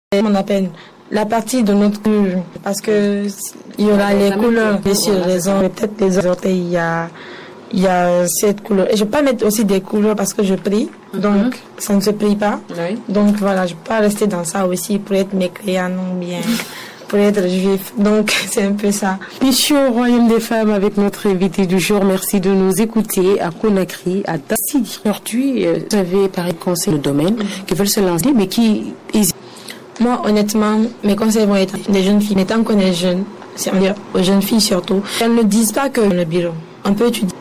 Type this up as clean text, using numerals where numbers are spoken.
On appelle la partie de notre cul, parce que il y aura les couleurs, bien sûr, les ongles, peut-être les orteils, il y a cette couleur. Et je peux pas mettre aussi des couleurs parce que je prie, donc ça ne se prie pas. Oui. Donc voilà, je peux pas rester dans ça aussi pour être mécréant, non bien, pour être juif. Donc c'est un peu ça. Mission au Royaume des Femmes avec notre invité du jour. Merci de nous écouter à Conakry, à Dassi. Aujourd'hui, vous avez par conseil le domaine qui veulent se lancer, mais qui hésitent. Moi, honnêtement, mes conseils vont être des jeunes filles. Mais tant qu'on est jeune, c'est-à-dire aux jeunes filles surtout, elles ne disent pas que le bureau, on peut étudier